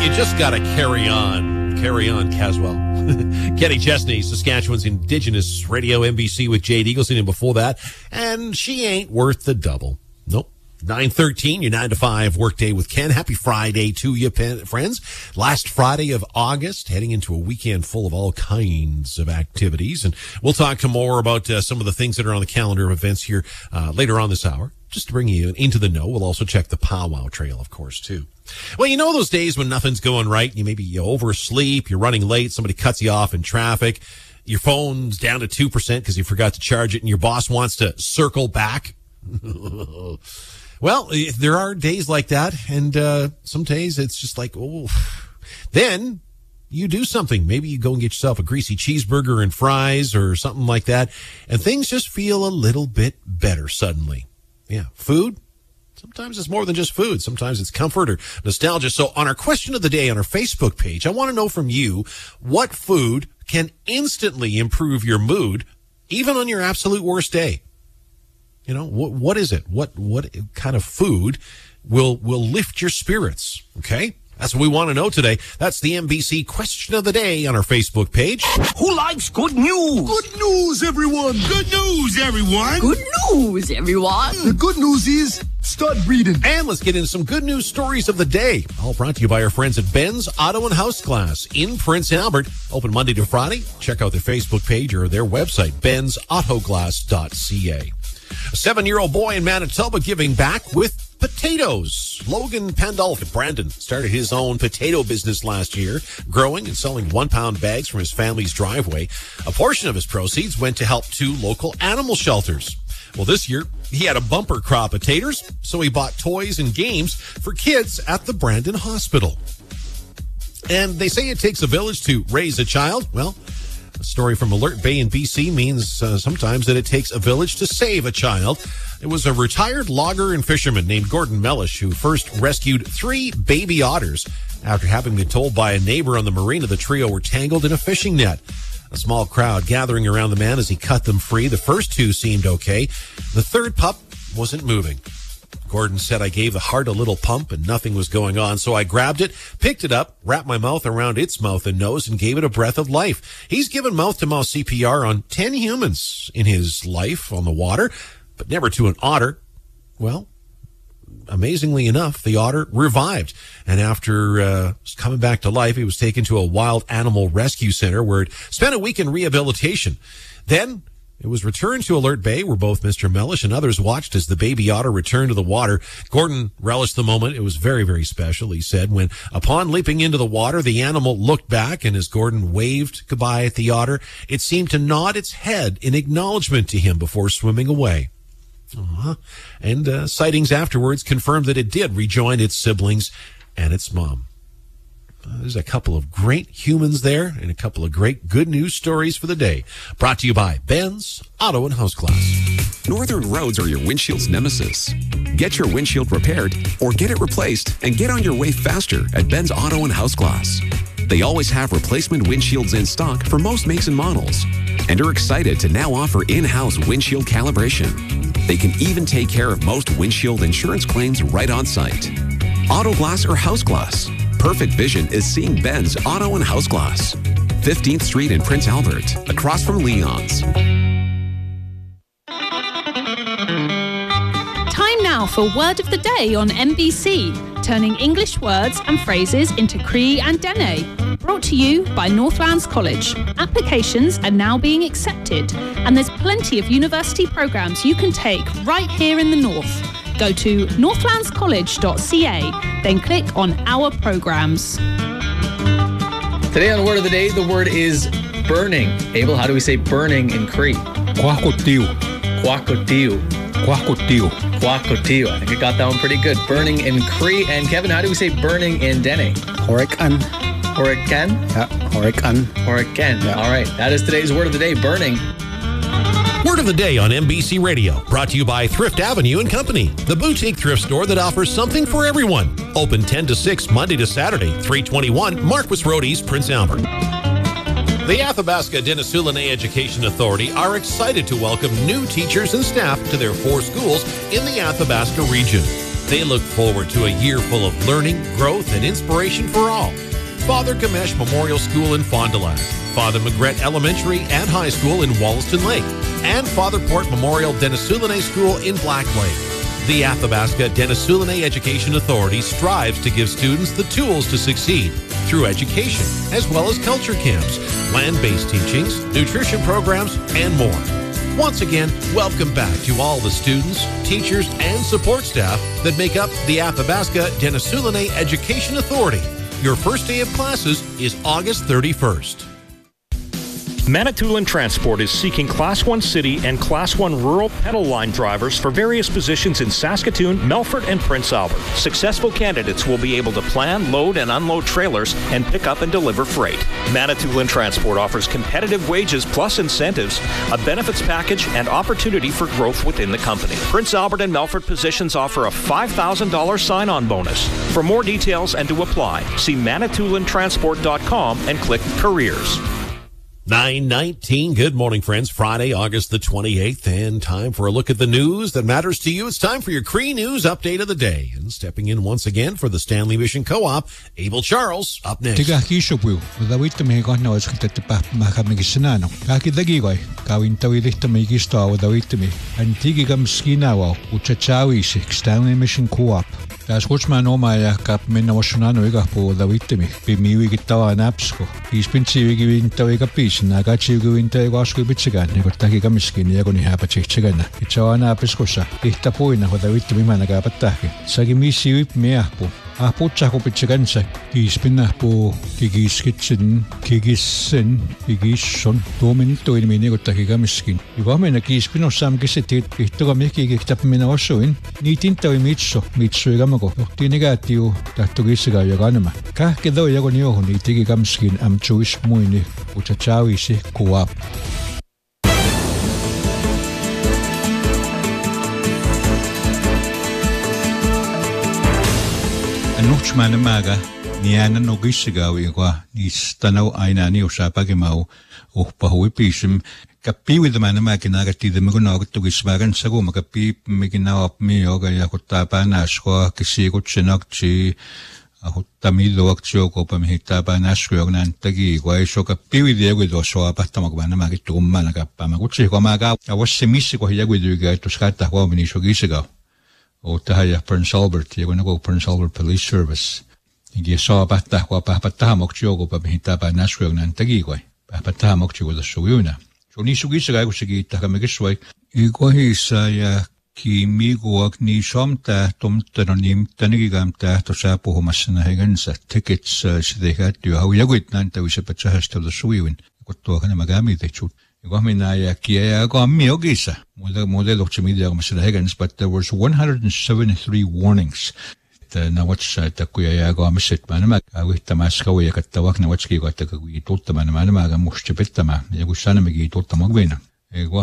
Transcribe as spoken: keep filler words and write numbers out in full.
You just got to carry on. Carry on, Caswell. Kenny Chesney, Saskatchewan's Indigenous Radio, N B C with Jade Eagleson, and before that, and she ain't worth the double. Nope. nine thirteen, your nine to five workday with Ken. Happy Friday to you, friends. Last Friday of August, heading into a weekend full of all kinds of activities. And we'll talk to more about uh, some of the things that are on the calendar of events here uh, later on this hour, just to bring you into the know. We'll also check the powwow trail, of course, too. Well, you know those days when nothing's going right. You maybe you oversleep, you're running late, somebody cuts you off in traffic, your phone's down to two percent because you forgot to charge it, and your boss wants to circle back. Well, there are days like that, and uh, some days it's just like, oh. Then you do something. Maybe you go and get yourself a greasy cheeseburger and fries or something like that, and things just feel a little bit better suddenly. Yeah, food. Sometimes it's more than just food. Sometimes it's comfort or nostalgia. So on our question of the day on our Facebook page, I want to know from you, what food can instantly improve your mood, even on your absolute worst day? You know, what what is it? What what kind of food will will lift your spirits? Okay? That's what we want to know today. That's the N B C question of the day on our Facebook page. Who likes good news? Good news, everyone. Good news, everyone. Good news, everyone. The good news is start breathing. And let's get into some good news stories of the day. All brought to you by our friends at Ben's Auto and House Glass in Prince Albert. Open Monday to Friday. Check out their Facebook page or their website, bens auto glass dot c a. A seven-year-old boy in Manitoba giving back with potatoes. Logan Pandolf, Brandon, started his own potato business last year, growing and selling one-pound bags from his family's driveway. A portion of his proceeds went to help two local animal shelters. Well, this year, he had a bumper crop of taters, so he bought toys and games for kids at the Brandon Hospital. And they say it takes a village to raise a child. Well, a story from Alert Bay in B C means uh, sometimes that it takes a village to save a child. It was a retired logger and fisherman named Gordon Mellish who first rescued three baby otters after having been told by a neighbor on the marina the trio were tangled in a fishing net. A small crowd gathering around the man as he cut them free. The first two seemed okay. The third pup wasn't moving. Gordon said, I gave the heart a little pump and nothing was going on, so I grabbed it, picked it up, wrapped my mouth around its mouth and nose, and gave it a breath of life. He's given mouth-to-mouth C P R on ten humans in his life on the water, but never to an otter. Well, amazingly enough, the otter revived, and after uh, coming back to life, he was taken to a wild animal rescue center where it spent a week in rehabilitation. Then it was returned to Alert Bay, where both Mister Mellish and others watched as the baby otter returned to the water. Gordon relished the moment. It was very, very special, he said, when upon leaping into the water, the animal looked back, and as Gordon waved goodbye at the otter, it seemed to nod its head in acknowledgement to him before swimming away. Uh-huh. And uh, sightings afterwards confirmed that it did rejoin its siblings and its mom. Uh, there's a couple of great humans there and a couple of great good news stories for the day. Brought to you by Ben's Auto and House Glass. Northern roads are your windshield's nemesis. Get your windshield repaired or get it replaced and get on your way faster at Ben's Auto and House Glass. They always have replacement windshields in stock for most makes and models and are excited to now offer in-house windshield calibration. They can even take care of most windshield insurance claims right on site. Auto glass or house glass? Perfect vision is seeing Ben's Auto and House Glass. fifteenth Street in Prince Albert, across from Leon's. Time now for Word of the Day on N B C, turning English words and phrases into Cree and Dene. Brought to you by Northlands College. Applications are now being accepted, and there's plenty of university programs you can take right here in the North. Go to northlands college dot c a, then click on Our Programs. Today on Word of the Day, the word is burning. Abel, how do we say burning in Cree? Kwakotiu. Kwakotiu. Kwakotiu. Kwakotiu. I think I got that one pretty good. Burning in Cree. And Kevin, how do we say burning in Dene? Horikan. Horikan? Yeah, Horikan. Horikan. Yeah. All right. That is today's Word of the Day, burning. Word of the Day on N B C Radio, brought to you by Thrift Avenue and Company, the boutique thrift store that offers something for everyone. Open ten to six Monday to Saturday, three twenty-one Marquis Road East, Prince Albert. The Athabasca Denisoulani Education Authority are excited to welcome new teachers and staff to their four schools in the Athabasca region. They look forward to a year full of learning, growth, and inspiration for all. Father Gamesh Memorial School in Fond du Lac, Father Magret Elementary and High School in Wollaston Lake, and Father Port Memorial Denisoulene School in Black Lake. The Athabasca Denisoulene Education Authority strives to give students the tools to succeed through education, as well as culture camps, land-based teachings, nutrition programs, and more. Once again, welcome back to all the students, teachers, and support staff that make up the Athabasca Denisoulene Education Authority. Your first day of classes is August thirty-first. Manitoulin Transport is seeking Class one City and Class one Rural pedal line drivers for various positions in Saskatoon, Melfort, and Prince Albert. Successful candidates will be able to plan, load, and unload trailers and pick up and deliver freight. Manitoulin Transport offers competitive wages plus incentives, a benefits package, and opportunity for growth within the company. Prince Albert and Melfort positions offer a five thousand dollars sign-on bonus. For more details and to apply, see manitoulin transport dot com and click Careers. nine nineteen. Good morning, friends. Friday, August the twenty-eighth, and time for a look at the news that matters to you. It's time for your Cree News Update of the Day. And stepping in once again for the Stanley Mission Co-op, Abel Charles, up next. Tiga kishopu, wadawit me ko no skita pa makamigisanano. Kaki dagigoi, kawin tawidit me gisto wadawit me. Antigi gam skinawa, uchachawi Stanley Mission Co-op. Das kutsman oma ja kap minna wasunano iga po wadawit me. Bimiwi gitawa napsko. Ispinsi givin tawiga pis. Nagachi gawinta ay wasko ibitsigan. Nagotaki kamiskin niya ko ni hapachichigan na. Itsawa na apiskosa. Ihtapuin na hodawit mi managapataki. Sa gimisi wip mi ahpo. Ahpo tsako pitsigan sa. Kispin na po kigiskitsin, kigisin, kigison. Tuminto in mi nagotaki kamiskin. Iba may nakispin o sam kisitit. Ito kami kikiktap mi na wasuin. Nitintaw mitso. Mitso igamago. Tinigatiyo tatugisiga yaganama. Kakidaw yago niyo nitigi kamiskin am choice mo ini. Uchachawi si Co-op. Anuchman maga niana no gisigawi kwa ni stanaw aina ni usapagimau o pahuipisim kapi with the man makinagati the mugunog to gisbagan sago makapi mikinaw mi yoga yakutapa nashwa kisikot sinakchi Ahutamido aksyo ko pamihita pa nasyo ng tagi ko ay so kapiwi diya ko do so apata magbana magitumma nakapamagutsi ko maga awas semisi ko hiya ko diga to skata ko minisyo gisigaw o tahaya Prince Albert diya ko nako Prince Albert Police Service hindi so apata ko papata magsyo ko pamihita pa nasyo ng tagi ko papata magsyo ko do so yuna so ni sugisigaw ko sige ta kamigisway iko hisaya Kimigoak ni somta tomtanonim tanigigamta to sa puhumasana higansa tickets sidehat yu hawiyagwit nanta wisapachahas to the suiwin kuto ka na magamit ay chut iko minaya kiya ko ammi ogisa model model okchimidia ko masana higans but there was one hundred seventy-three warnings na what's ta kuya ko amisit manamag awit tamas ka wi katawak na what's ki ko ta kuya tutama na manamag mushchipitama yago sana migi tutama gwena